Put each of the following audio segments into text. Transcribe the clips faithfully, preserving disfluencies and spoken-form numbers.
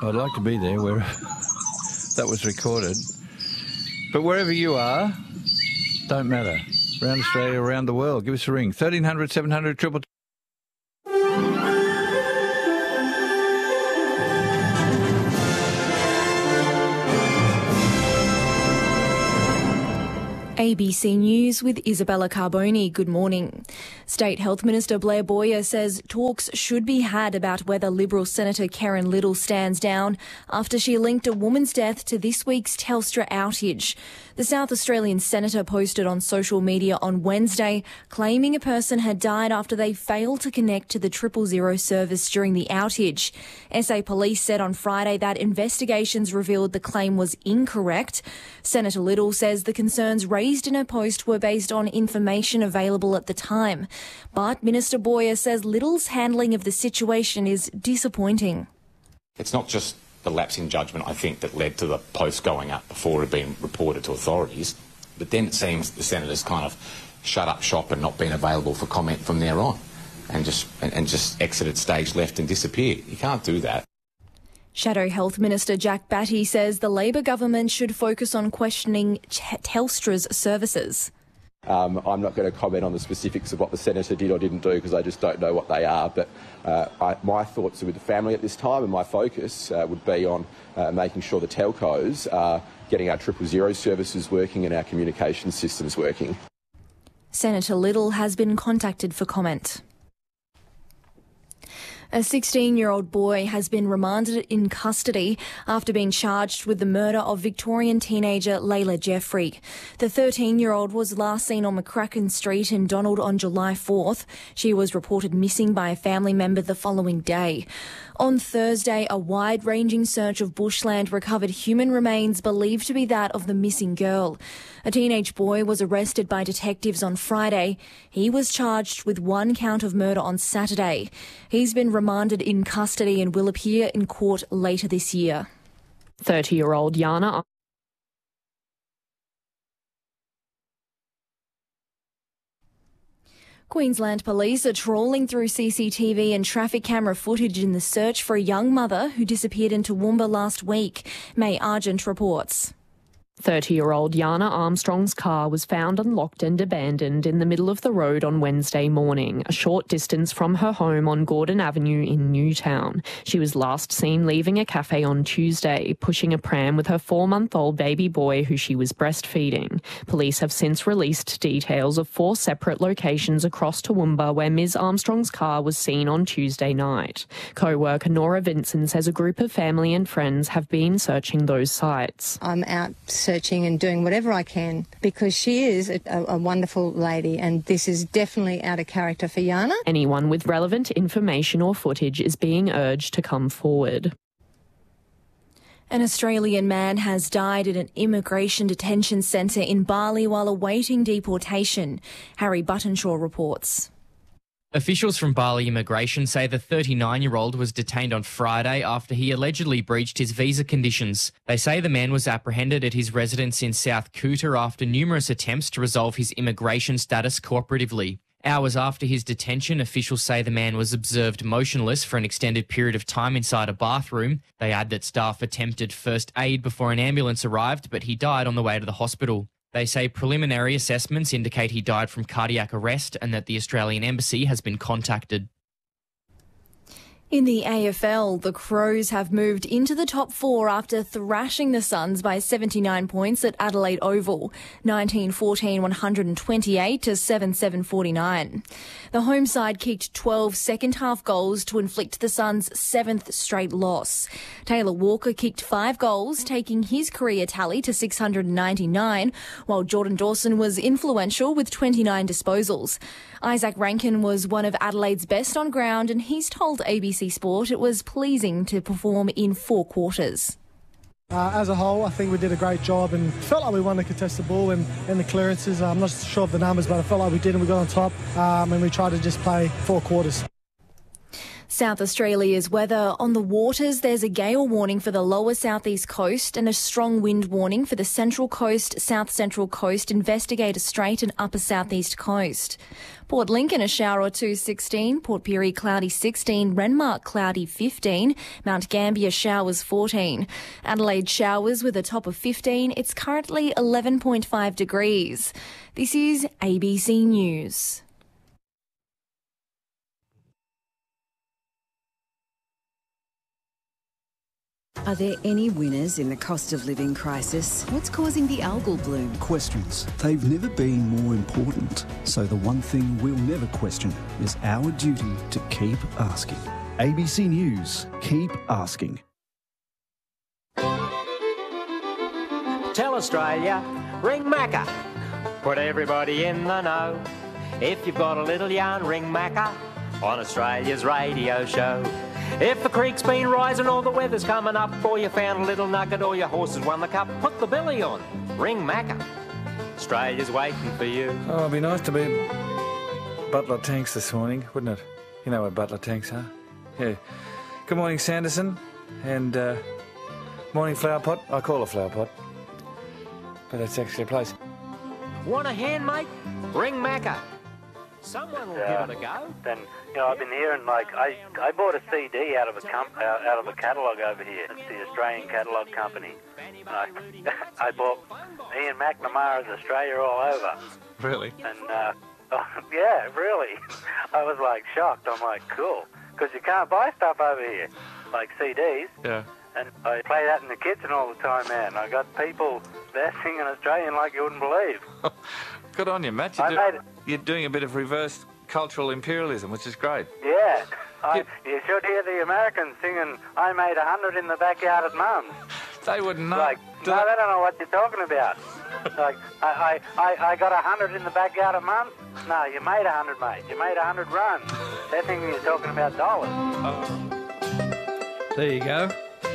I'd like to be there where that was recorded. But wherever you are, don't matter. Around Australia, around the world, give us a ring. thirteen hundred, seven hundred, triple two. A B C News with Isabella Carboni. Good morning. State Health Minister Blair Boyer says talks should be had about whether Liberal Senator Karen Little stands down after she linked a woman's death to this week's Telstra outage. The South Australian senator posted on social media on Wednesday claiming a person had died after they failed to connect to the triple zero service during the outage. S A Police said on Friday that investigations revealed the claim was incorrect. Senator Little says the concerns raised in her post were based on information available at the time. But Minister Boyer says Little's handling of the situation is disappointing. It's not just the lapse in judgment, I think, that led to the post going up before it had been reported to authorities. But then it seems the senator's kind of shut up shop and not been available for comment from there on, and just and, and just exited stage left and disappeared. You can't do that. Shadow Health Minister Jack Batty says the Labor government should focus on questioning Telstra's services. Um, I'm not going to comment on the specifics of what the senator did or didn't do because I just don't know what they are. But uh, I, my thoughts are with the family at this time, and my focus uh, would be on uh, making sure the telcos are getting our triple zero services working and our communication systems working. Senator Little has been contacted for comment. A sixteen-year-old boy has been remanded in custody after being charged with the murder of Victorian teenager Layla Jeffrey. The thirteen-year-old was last seen on McCracken Street in Donald on July fourth. She was reported missing by a family member the following day. On Thursday, a wide-ranging search of bushland recovered human remains believed to be that of the missing girl. A teenage boy was arrested by detectives on Friday. He was charged with one count of murder on Saturday. He's been remanded in custody and will appear in court later this year. thirty-year-old Yana Queensland Police are trawling through C C T V and traffic camera footage in the search for a young mother who disappeared in Toowoomba last week. May Argent reports. thirty-year-old Yana Armstrong's car was found unlocked and abandoned in the middle of the road on Wednesday morning, a short distance from her home on Gordon Avenue in Newtown. She was last seen leaving a cafe on Tuesday, pushing a pram with her four-month-old baby boy who she was breastfeeding. Police have since released details of four separate locations across Toowoomba where Miz Armstrong's car was seen on Tuesday night. Co-worker Nora Vinson says a group of family and friends have been searching those sites. I'm out searching and doing whatever I can because she is a, a wonderful lady, and this is definitely out of character for Yana. Anyone with relevant information or footage is being urged to come forward. An Australian man has died at an immigration detention centre in Bali while awaiting deportation. Harry Buttonshaw reports. Officials from Bali Immigration say the thirty-nine-year-old was detained on Friday after he allegedly breached his visa conditions. They say the man was apprehended at his residence in South Kuta after numerous attempts to resolve his immigration status cooperatively. Hours after his detention, officials say the man was observed motionless for an extended period of time inside a bathroom. They add that staff attempted first aid before an ambulance arrived, but he died on the way to the hospital. They say preliminary assessments indicate he died from cardiac arrest and that the Australian Embassy has been contacted. In the A F L, the Crows have moved into the top four after thrashing the Suns by seventy-nine points at Adelaide Oval, nineteen fourteen one twenty-eight to seven seven forty-nine. The home side kicked twelve second-half goals to inflict the Suns' seventh straight loss. Taylor Walker kicked five goals, taking his career tally to six hundred ninety-nine, while Jordan Dawson was influential with twenty-nine disposals. Isaac Rankin was one of Adelaide's best on ground, and he's told A B C Sport it was pleasing to perform in four quarters. Uh, as a whole, I think we did a great job and felt like we won the contested ball and, and the clearances. I'm not sure of the numbers, but I felt like we did and we got on top um, and we tried to just play four quarters. South Australia's weather. On the waters, there's a gale warning for the lower southeast coast and a strong wind warning for the central coast, south central coast, Investigator Strait and upper southeast coast. Port Lincoln, a shower or two, sixteen. Port Pirie, cloudy, sixteen. Renmark, cloudy, fifteen. Mount Gambier, showers, fourteen. Adelaide, showers with a top of fifteen. It's currently eleven point five degrees. This is A B C News. Are there any winners in the cost of living crisis? What's causing the algal bloom? Questions. They've never been more important. So the one thing we'll never question is our duty to keep asking. A B C News. Keep asking. Tell Australia, ring Macca. Put everybody in the know. If you've got a little yarn, ring Macca on Australia's radio show. If the creek's been rising or the weather's coming up, or you found a little nugget or your horse has won the cup, put the billy on. Ring Macca. Australia's waiting for you. Oh, it'd be nice to be Butler Tanks this morning, wouldn't it? You know what Butler Tanks are? Yeah. Good morning, Sanderson. And uh, morning, Flower Pot. I call it Flower Pot, but that's actually a place. Want a hand, mate? Ring Macca. Someone will uh, give it a go. Then, you know, I've been hearing, like, I, I bought a C D out of a comp, out, out of a catalogue over here. It's the Australian Catalogue Company. And I, I bought Ian McNamara's Australia all over. Really? And, uh, oh, yeah, really. I was, like, shocked. I'm like, cool. Because you can't buy stuff over here, like C Ds. Yeah. And I play that in the kitchen all the time, man. I got people there singing Australian like you wouldn't believe. Good on you, Matt. You're, do- you're doing a bit of reverse cultural imperialism, which is great. Yeah. I, you should hear the Americans singing, I made a hundred in the backyard at Mum's. They wouldn't know. Like, Do no, they? they don't know what you're talking about. Like, I, I, I, I got a hundred in the backyard at Mum's? No, you made a hundred, mate. You made a hundred runs. They're thinking you're talking about dollars. There you go.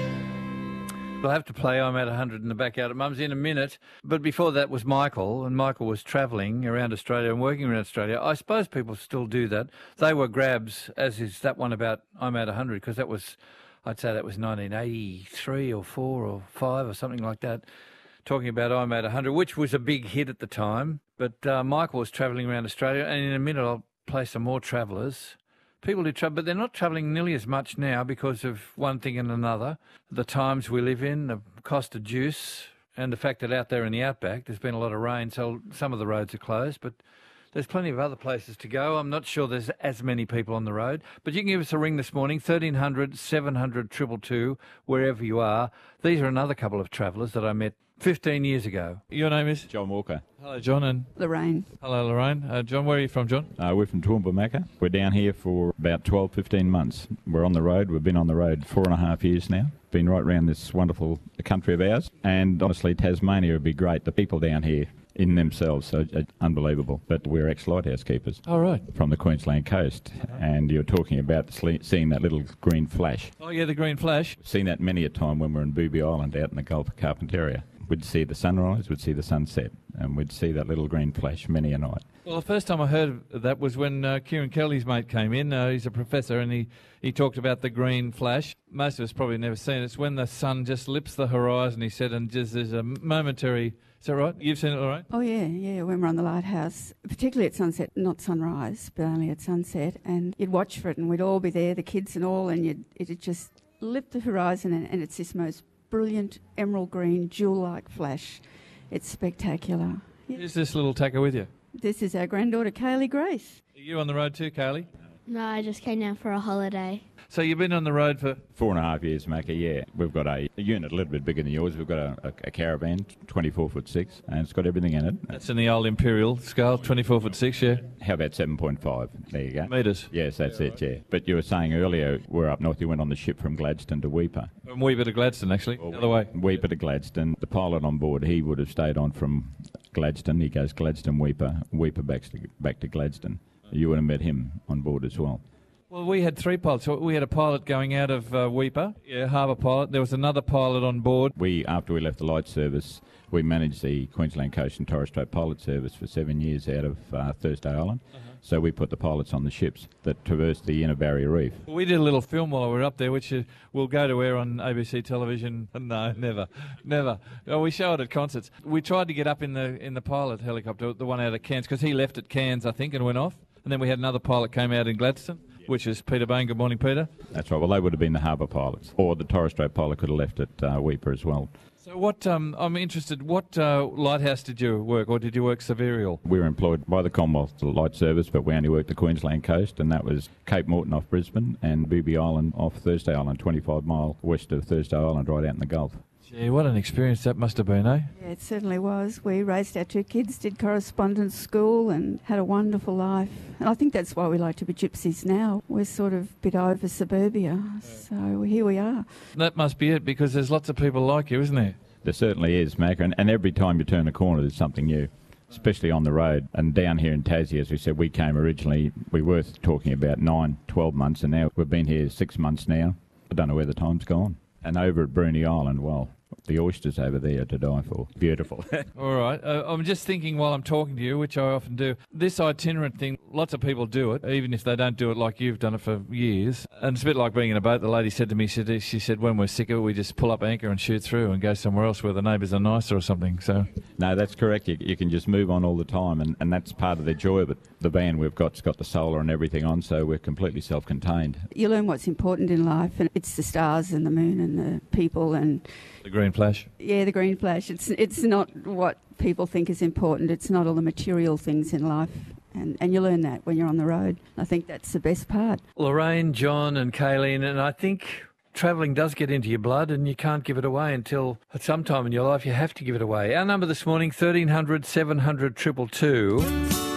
We'll have to play I'm at one hundred in the backyard at Mum's in a minute. But before that was Michael, and Michael was travelling around Australia and working around Australia. I suppose people still do that. They were grabs, as is that one about I'm at one hundred, because that was, I'd say that was nineteen eighty-three or four or five or something like that, talking about I'm at one hundred, which was a big hit at the time. But uh, Michael was travelling around Australia, and in a minute I'll play some more travellers. People who travel, but they're not travelling nearly as much now because of one thing and another. The times we live in, the cost of juice, and the fact that out there in the outback there's been a lot of rain, so some of the roads are closed, but there's plenty of other places to go. I'm not sure there's as many people on the road, but you can give us a ring this morning, thirteen hundred, seven hundred, two two two, wherever you are. These are another couple of travellers that I met fifteen years ago. Your name is? John Walker. Hello, John. And Lorraine. Hello, Lorraine. Uh, John, where are you from, John? Uh, we're from Toowoomba Macca. We're down here for about twelve, fifteen months. We're on the road. We've been on the road four and a half years now. Been right around this wonderful country of ours. And honestly, Tasmania would be great. The people down here in themselves are, are unbelievable. But we're ex-lighthouse keepers. Oh, right. From the Queensland coast. And you're talking about sle- seeing that little green flash. Oh, yeah, the green flash. Seen that many a time when we're in Booby Island out in the Gulf of Carpentaria. We'd see the sunrise, we'd see the sunset, and we'd see that little green flash many a night. Well, the first time I heard of that was when uh, Kieran Kelly's mate came in. Uh, he's a professor, and he, he talked about the green flash. Most of us probably never seen it. It's when the sun just lips the horizon, he said, and just there's a momentary... Is that right? You've seen it, Lorraine? Oh, yeah, yeah, when we're on the lighthouse, particularly at sunset, not sunrise, but only at sunset, and you'd watch for it, and we'd all be there, the kids and all, and you'd, it'd just lip the horizon, and, and it's this most brilliant emerald green jewel-like flash. It's spectacular. Yeah. Who's this little tacker with you? This is our granddaughter, Kaylee Grace. Are you on the road too, Kaylee? No, I just came down for a holiday. So you've been on the road for... Four and a half years, Macca, yeah. We've got a, a unit a little bit bigger than yours. We've got a, a, a caravan, twenty-four foot six, and it's got everything in it. That's in the old imperial scale, twenty-four foot six, yeah. How about seven point five? There you go. Metres? Yes, that's yeah, it, right. yeah. But you were saying earlier, we're up north, you went on the ship from Gladstone to Weipa. From Weipa to Gladstone, actually, well, the other way. Weipa to Gladstone. The pilot on board, he would have stayed on from Gladstone. He goes Gladstone, Weipa, Weipa back to, back to Gladstone. You would have met him on board as well. Well, we had three pilots. We had a pilot going out of uh, Weipa, yeah, harbour pilot. There was another pilot on board. We, after we left the light service, we managed the Queensland Coast and Torres Strait Pilot Service for seven years out of uh, Thursday Island. Uh-huh. So we put the pilots on the ships that traverse the inner barrier reef. We did a little film while we were up there, which uh, will go to air on A B C television. No, never, never. Oh, we show it at concerts. We tried to get up in the in the pilot helicopter, the one out of Cairns, because he left at Cairns, I think, and went off. And then we had another pilot came out in Gladstone, which is Peter Bain. Good morning, Peter. That's right. Well, they would have been the harbour pilots. Or the Torres Strait pilot could have left at uh, Weipa as well. So what, um, I'm interested, what uh, lighthouse did you work, or did you work Severial? We were employed by the Commonwealth Light Service, but we only worked the Queensland coast, and that was Cape Morton off Brisbane and Booby Island off Thursday Island, twenty-five mile west of Thursday Island, right out in the Gulf. Gee, what an experience that must have been, eh? Yeah, it certainly was. We raised our two kids, did correspondence school and had a wonderful life. And I think that's why we like to be gypsies now. We're sort of a bit over suburbia, so here we are. That must be it, because there's lots of people like you, isn't there? There certainly is, Macca, and, and every time you turn a corner there's something new, especially on the road. And down here in Tassie, as we said, we came originally, we were talking about nine, twelve months, and now we've been here six months now. I don't know where the time's gone. And over at Bruny Island, well, the oysters over there to die for. Beautiful. All right. Uh, I'm just thinking while I'm talking to you, which I often do, this itinerant thing, lots of people do it, even if they don't do it like you've done it for years. And it's a bit like being in a boat. The lady said to me, she said, she said when we're sick of it, we just pull up anchor and shoot through and go somewhere else where the neighbours are nicer or something. So no, that's correct. You, you can just move on all the time, and, and that's part of the joy of it. The van we've got's got the solar and everything on, so we're completely self-contained. You learn what's important in life, and it's the stars and the moon and the people and... The green flash. Yeah, the green flash. It's it's not what people think is important. It's not all the material things in life. And, and you learn that when you're on the road. I think that's the best part. Lorraine, John and Kayleen, and I think travelling does get into your blood and you can't give it away until at some time in your life you have to give it away. Our number this morning, thirteen hundred, seven hundred, two two two.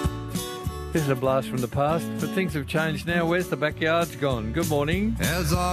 This is a blast from the past, but things have changed now. Where's the backyard's gone? Good morning. As I